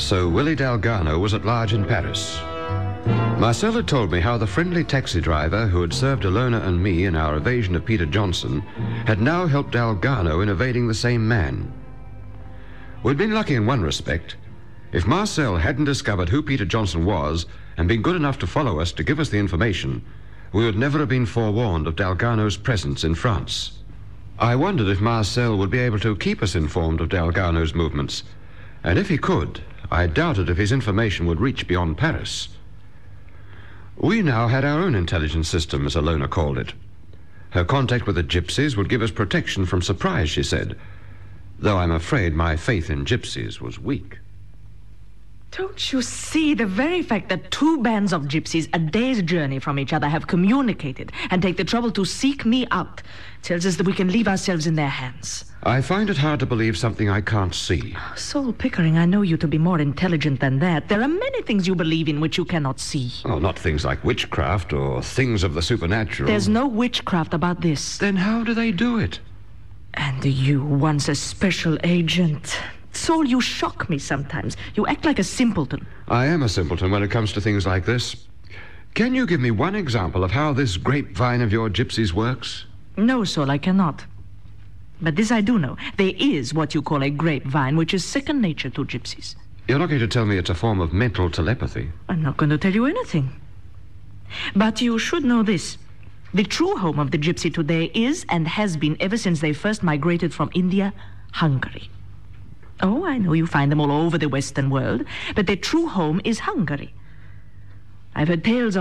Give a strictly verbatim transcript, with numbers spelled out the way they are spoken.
So Willie Dalgarno was at large in Paris. Marcel had told me how the friendly taxi driver who had served Ilona and me in our evasion of Peter Johnson had now helped Dalgarno in evading the same man. We'd been lucky in one respect. If Marcel hadn't discovered who Peter Johnson was and been good enough to follow us to give us the information, we would never have been forewarned of Dalgarno's presence in France. I wondered if Marcel would be able to keep us informed of Dalgarno's movements, and if he could, I doubted if his information would reach beyond Paris. We now had our own intelligence system, as Ilona called it. Her contact with the gypsies would give us protection from surprise, she said, though I'm afraid my faith in gypsies was weak. Don't you see the very fact that two bands of gypsies a day's journey from each other have communicated and take the trouble to seek me out tells us that we can leave ourselves in their hands? I find it hard to believe something I can't see. Saul Pickering, I know you to be more intelligent than that. There are many things you believe in which you cannot see. Oh, not things like witchcraft or things of the supernatural. There's no witchcraft about this. Then how do they do it? And you, once a special agent. Saul, you shock me sometimes. You act like a simpleton. I am a simpleton when it comes to things like this. Can you give me one example of how this grapevine of your gypsies works? No, Saul, I cannot. But this I do know. There is what you call a grapevine, which is second nature to gypsies. You're not going to tell me it's a form of mental telepathy. I'm not going to tell you anything. But you should know this. The true home of the gypsy today is and has been ever since they first migrated from India, Hungary. Oh, I know you find them all over the Western world, but their true home is Hungary. I've heard tales of